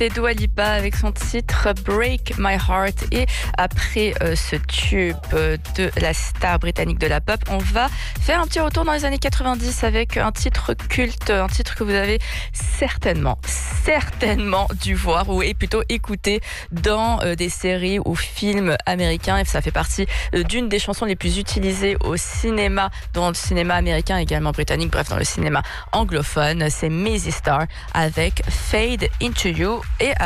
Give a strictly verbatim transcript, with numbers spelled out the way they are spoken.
C'est Dua Lipa avec son titre Break My Heart. Et après euh, ce tube euh, de la star britannique de la pop, on va faire un petit retour dans les années quatre-vingt-dix avec un titre culte, un titre que vous avez certainement, certainement dû voir ou et plutôt écouter dans euh, des séries ou films américains. Et ça fait partie euh, d'une des chansons les plus utilisées au cinéma, dans le cinéma américain, également britannique, bref, dans le cinéma anglophone. C'est Mazzy Star avec Fade Into You. Et